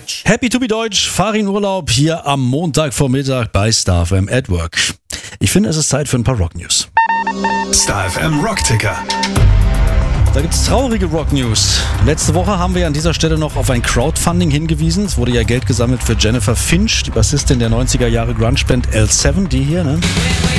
Happy to be Deutsch, Farin Urlaub hier am Montagvormittag bei Star FM at Work. Ich finde, es ist Zeit für ein paar Rock-News. Star FM Rock-Ticker. Da gibt's traurige Rock-News. Letzte Woche haben wir an dieser Stelle noch auf ein Crowdfunding hingewiesen. Es wurde ja Geld gesammelt für Jennifer Finch, die Bassistin der 90er Jahre Grunge-Band L7, die hier, ne?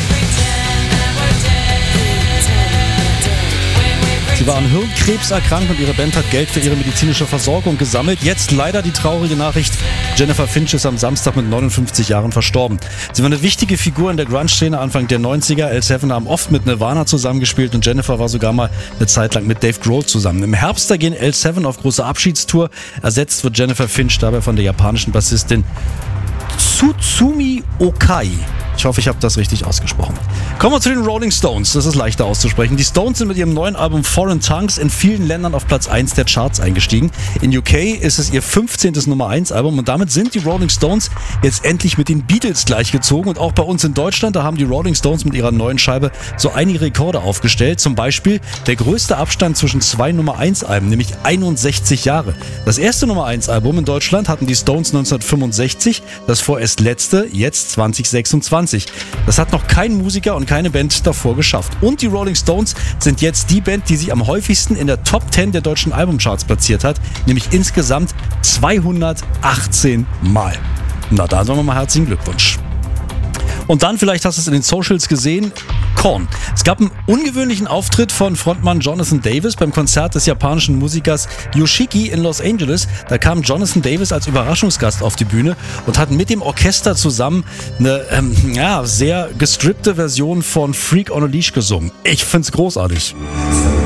Sie war an Hirnkrebs erkrankt und ihre Band hat Geld für ihre medizinische Versorgung gesammelt. Jetzt leider die traurige Nachricht, Jennifer Finch ist am Samstag mit 59 Jahren verstorben. Sie war eine wichtige Figur in der Grunge-Szene Anfang der 90er. L7 haben oft mit Nirvana zusammengespielt und Jennifer war sogar mal eine Zeit lang mit Dave Grohl zusammen. Im Herbst da gehen L7 auf große Abschiedstour. Ersetzt wird Jennifer Finch dabei von der japanischen Bassistin Tsutsumi Okai. Ich hoffe, ich habe das richtig ausgesprochen. Kommen wir zu den Rolling Stones. Das ist leichter auszusprechen. Die Stones sind mit ihrem neuen Album Foreign Tongues in vielen Ländern auf Platz 1 der Charts eingestiegen. In UK ist es ihr 15. Nummer 1 Album und damit sind die Rolling Stones jetzt endlich mit den Beatles gleichgezogen. Und auch bei uns in Deutschland, da haben die Rolling Stones mit ihrer neuen Scheibe so einige Rekorde aufgestellt. Zum Beispiel der größte Abstand zwischen zwei Nummer 1 Alben, nämlich 61 Jahre. Das erste Nummer 1 Album in Deutschland hatten die Stones 1965, das vorerst letzte jetzt 2026. Das hat noch kein Musiker und keine Band davor geschafft. Und die Rolling Stones sind jetzt die Band, die sich am häufigsten in der Top 10 der deutschen Albumcharts platziert hat, nämlich insgesamt 218 Mal. Na, da sagen wir mal herzlichen Glückwunsch. Und dann, vielleicht hast du es in den Socials gesehen, Korn. Es gab einen ungewöhnlichen Auftritt von Frontmann Jonathan Davis beim Konzert des japanischen Musikers Yoshiki in Los Angeles. Da kam Jonathan Davis als Überraschungsgast auf die Bühne und hat mit dem Orchester zusammen eine sehr gestrippte Version von Freak on a Leash gesungen. Ich find's großartig.